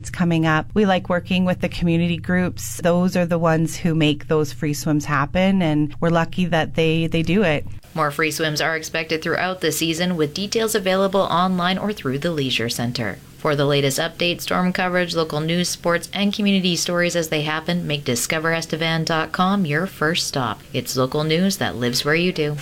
meets coming up. We like working with the community groups. Those are the ones who make those free swims happen, and we're lucky that they do it. More free swims are expected throughout the season, with details available online or through the Leisure Center. For the latest updates, storm coverage, local news, sports, and community stories as they happen, make DiscoverEstevan.com your first stop. It's local news that lives where you do.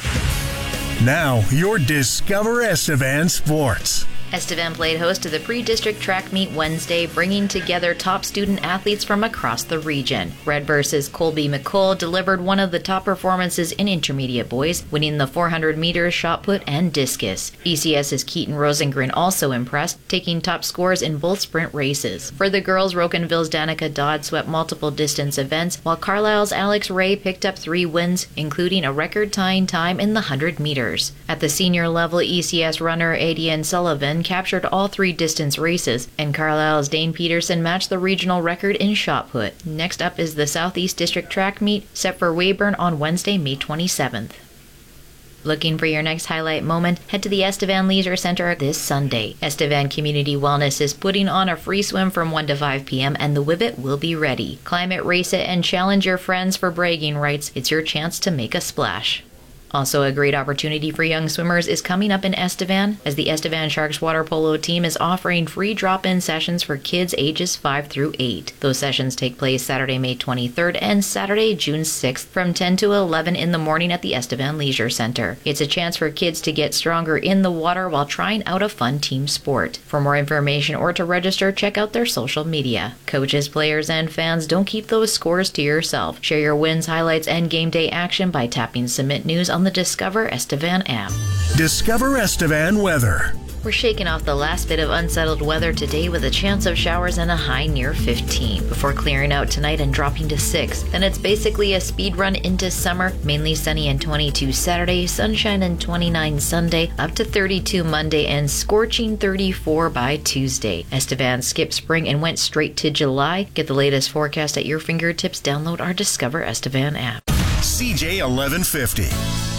Now, your Discover Estevan Sports. Estevan played host to the pre-district track meet Wednesday, bringing together top student athletes from across the region. Redverse's Colby McColl delivered one of the top performances in intermediate boys, winning the 400 meters shot put and discus. ECS's Keaton Rosengren also impressed, taking top scores in both sprint races. For the girls, Rocanville's Danica Dodd swept multiple distance events, while Carlisle's Alex Ray picked up 3 wins, including a record-tying time in the 100 meters. At the senior level, ECS runner Adian Sullivan captured all 3 distance races, and Carlisle's Dane Peterson matched the regional record in shot put. Next up is the Southeast District track meet, set for Weyburn on Wednesday, May 27th. Looking for your next highlight moment? Head to the Estevan Leisure Center this Sunday. Estevan Community Wellness is putting on a free swim from 1 to 5 p.m. and the Whibbit will be ready. Climb it, race it, and challenge your friends for bragging rights. It's your chance to make a splash. Also, a great opportunity for young swimmers is coming up in Estevan, as the Estevan Sharks water polo team is offering free drop-in sessions for kids ages 5 through 8. Those sessions take place Saturday, May 23rd and Saturday, June 6th from 10 to 11 in the morning at the Estevan Leisure Center. It's a chance for kids to get stronger in the water while trying out a fun team sport. For more information or to register, check out their social media. Coaches, players, and fans, don't keep those scores to yourself. Share your wins, highlights, and game day action by tapping Submit News on the Discover Estevan app. Discover Estevan weather. We're shaking off the last bit of unsettled weather today with a chance of showers and a high near 15 before clearing out tonight and dropping to 6. Then it's basically a speed run into summer, mainly sunny and 22 Saturday, sunshine and 29 Sunday, up to 32 Monday, and scorching 34 by Tuesday. Estevan skipped spring and went straight to July. Get the latest forecast at your fingertips. Download our Discover Estevan app. CJ 1150.